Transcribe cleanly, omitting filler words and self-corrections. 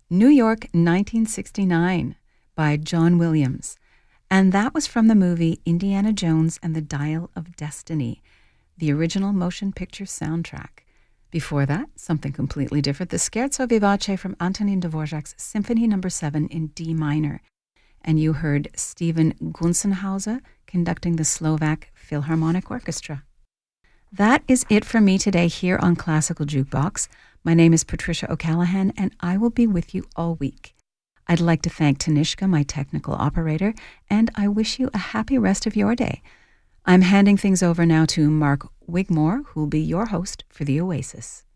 New York 1969 by John Williams. And that was from the movie Indiana Jones and the Dial of Destiny, the original motion picture soundtrack. Before that, something completely different, the Scherzo Vivace from Antonin Dvorak's Symphony No. 7 in D minor. And you heard Stephen Gunzenhauser conducting the Slovak Philharmonic Orchestra. That is it for me today here on Classical Jukebox. My name is Patricia O'Callaghan, and I will be with you all week. I'd like to thank Tanishka, my technical operator, and I wish you a happy rest of your day. I'm handing things over now to Mark Wigmore, who will be your host for The Oasis.